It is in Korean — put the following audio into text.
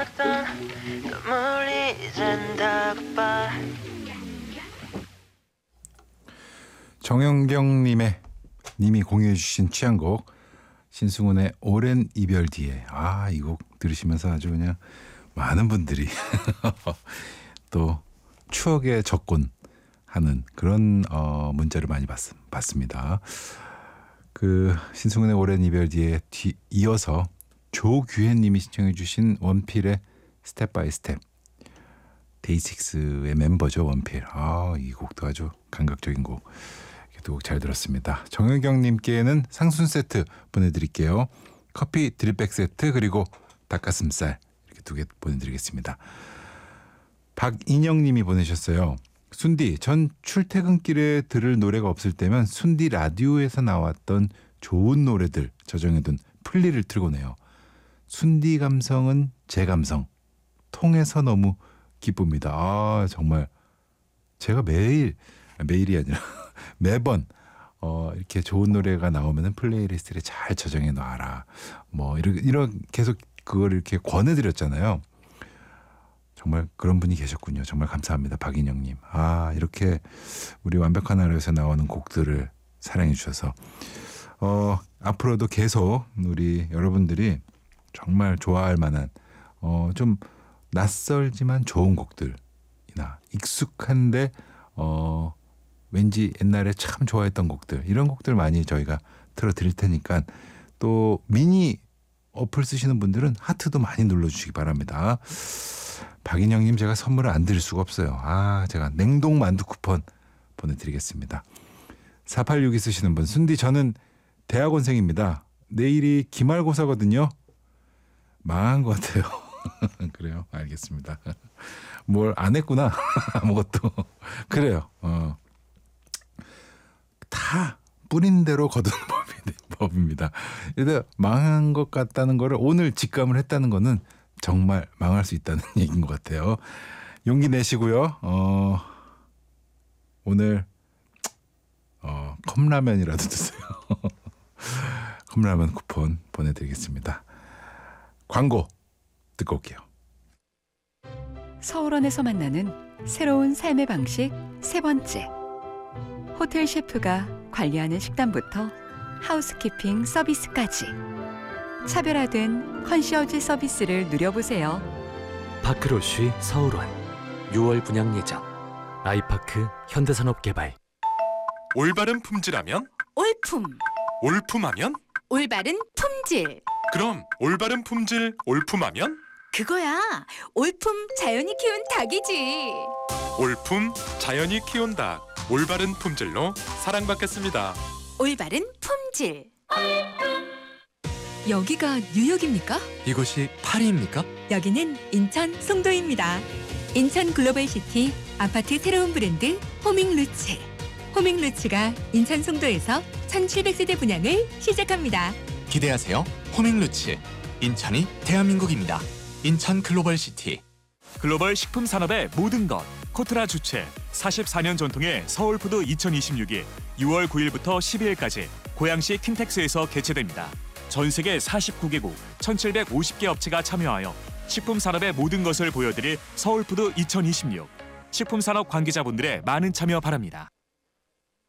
어떤 눈물이 잔다고 봐. 정영경님의 님이 공유해주신 취향곡 신승훈의 오랜 이별 뒤에. 이 곡 들으시면서 아주 그냥 많은 분들이 또 추억의 접근하는 그런 문자를 많이 받습니다. 그 신승훈의 오랜 이별 뒤에 이어서 조규혜님이 신청해주신 원필의 스텝 바이 스텝. 데이식스의 멤버죠, 원필. 이 곡도 아주 감각적인 곡. 두 곡 잘 들었습니다. 정혜경님께는 상순 세트 보내드릴게요. 커피 드립백 세트 그리고 닭가슴살 이렇게 2개 보내드리겠습니다. 박인영님이 보내셨어요. 순디, 전 출퇴근길에 들을 노래가 없을 때면 순디 라디오에서 나왔던 좋은 노래들 저장해둔 플리를 틀고 내요. 순디 감성은 제 감성. 통해서 너무 기쁩니다. 정말 제가 매일이 아니라 매번 이렇게 좋은 노래가 나오면은 플레이리스트에 잘 저장해 놔라. 뭐 이런 계속 그걸 이렇게 권해드렸잖아요. 정말 그런 분이 계셨군요. 정말 감사합니다, 박인영님. 이렇게 우리 완벽한 하루에서 나오는 곡들을 사랑해 주셔서 앞으로도 계속 우리 여러분들이 정말 좋아할 만한 좀 낯설지만 좋은 곡들이나 익숙한데 왠지 옛날에 참 좋아했던 곡들, 이런 곡들 많이 저희가 틀어드릴 테니까 또 미니 어플 쓰시는 분들은 하트도 많이 눌러주시기 바랍니다. 박인영님, 제가 선물을 안 드릴 수가 없어요. 제가 냉동 만두 쿠폰 보내드리겠습니다. 4862 쓰시는 분, 순디 저는 대학원생입니다. 내일이 기말고사거든요. 망한 것 같아요. 그래요? 알겠습니다. 뭘 안 했구나. 아무것도. 그래요. 다 뿌린 대로 거두는 법입니다. 그래서 망한 것 같다는 거를 오늘 직감을 했다는 거는 정말 망할 수 있다는 얘기인 것 같아요. 용기 내시고요. 오늘 컵라면이라도 드세요. 컵라면 쿠폰 보내드리겠습니다. 광고 듣고 올게요. 서울원에서 만나는 새로운 삶의 방식 3번째. 호텔 셰프가 관리하는 식단부터 하우스키핑 서비스까지 차별화된 컨시어지 서비스를 누려보세요. 파크로쉬 서울원 6월 분양 예정. 아이파크 현대산업개발. 올바른 품질하면 올품. 올품하면 올바른 품질. 그럼 올바른 품질 올품하면 그거야. 올품 자연이 키운 닭이지. 올품 자연이 키운 닭. 올바른 품질로 사랑받겠습니다. 올바른 품질. 여기가 뉴욕입니까? 이곳이 파리입니까? 여기는 인천 송도입니다. 인천 글로벌시티 아파트 새로운 브랜드 호밍루츠. 호밍루츠가 인천 송도에서 1700세대 분양을 시작합니다. 기대하세요. 호밍루츠. 인천이 대한민국입니다. 인천 글로벌시티. 글로벌 식품 산업의 모든 것. 코트라 주최 44년 전통의 서울푸드 2026이 6월 9일부터 12일까지 고양시 킨텍스에서 개최됩니다. 전 세계 49개국 1,750개 업체가 참여하여 식품 산업의 모든 것을 보여드릴 서울푸드 2026. 식품 산업 관계자분들의 많은 참여 바랍니다.